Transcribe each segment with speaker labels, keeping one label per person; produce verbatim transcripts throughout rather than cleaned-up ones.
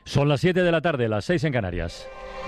Speaker 1: Son las siete de la tarde, las seis en Canarias.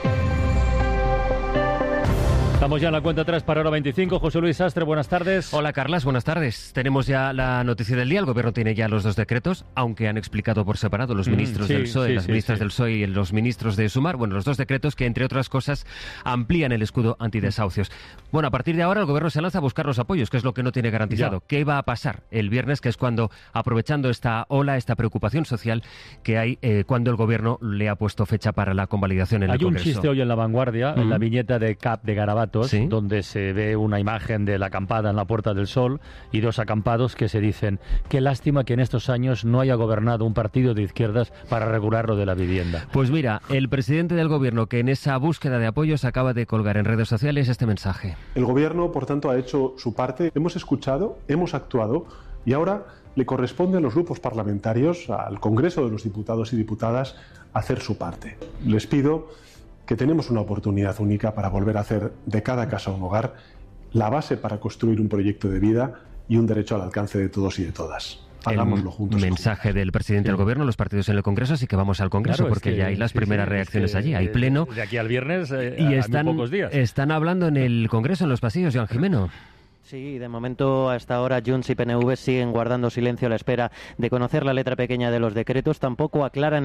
Speaker 1: Estamos ya en la cuenta atrás para hora veinticinco. José Luis Sastre, buenas tardes.
Speaker 2: Hola, Carlas, buenas tardes. Tenemos ya la noticia del día. El Gobierno tiene ya los dos decretos, aunque han explicado por separado los ministros
Speaker 1: mm, sí,
Speaker 2: del P S O E,
Speaker 1: sí,
Speaker 2: las
Speaker 1: sí,
Speaker 2: ministras
Speaker 1: sí.
Speaker 2: del P S O E y los ministros de Sumar. Bueno, los dos decretos que, entre otras cosas, amplían el escudo antidesahucios. Bueno, a partir de ahora el Gobierno se lanza a buscar los apoyos, que es lo que no tiene garantizado.
Speaker 1: Ya.
Speaker 2: ¿Qué va a pasar el viernes? Que es cuando, aprovechando esta ola, esta preocupación social que hay, eh, cuando el Gobierno le ha puesto fecha para la convalidación en
Speaker 1: Hay
Speaker 2: el Congreso.
Speaker 1: un chiste hoy en La Vanguardia,
Speaker 2: Mm.
Speaker 1: en la viñeta de Cap de Garabatos,
Speaker 2: ¿Sí?
Speaker 1: donde se ve una imagen de la acampada en la Puerta del Sol y dos acampados que se dicen: qué lástima que en estos años no haya gobernado un partido de izquierdas para regular lo de la vivienda.
Speaker 2: Pues mira, el presidente del Gobierno, que en esa búsqueda de apoyos acaba de colgar en redes sociales este mensaje.
Speaker 3: El Gobierno, por tanto, ha hecho su parte. Hemos escuchado, hemos actuado y ahora le corresponde a los grupos parlamentarios, al Congreso de los Diputados y Diputadas, hacer su parte. Les pido que tenemos una oportunidad única para volver a hacer de cada casa un hogar, la base para construir un proyecto de vida y un derecho al alcance de todos y de todas. Hagámoslo juntos.
Speaker 2: El mensaje del presidente
Speaker 1: Sí.
Speaker 2: del Gobierno, los partidos en el Congreso, así que vamos al Congreso,
Speaker 1: Claro, es
Speaker 2: porque
Speaker 1: que-
Speaker 2: ya hay las
Speaker 1: sí,
Speaker 2: primeras
Speaker 1: sí,
Speaker 2: reacciones
Speaker 1: es que,
Speaker 2: allí, hay
Speaker 1: eh,
Speaker 2: pleno.
Speaker 1: De aquí al viernes, eh,
Speaker 2: Y
Speaker 1: a- a
Speaker 2: están,
Speaker 1: muy pocos días.
Speaker 2: están hablando en el Congreso, en los pasillos, Joan Jimeno.
Speaker 4: Sí, de momento hasta ahora Junts y P N V siguen guardando silencio a la espera de conocer la letra pequeña de los decretos. Tampoco aclaran